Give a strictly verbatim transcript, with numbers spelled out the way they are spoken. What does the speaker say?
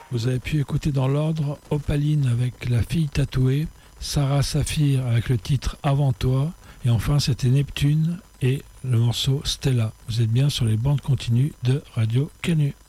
Vous avez pu écouter dans l'ordre Opaline avec La fille tatouée, Sarah Saphir avec le titre Avant toi, et enfin c'était Neptune et le morceau Stella. Vous êtes bien sur les bandes continues de Radio Canu.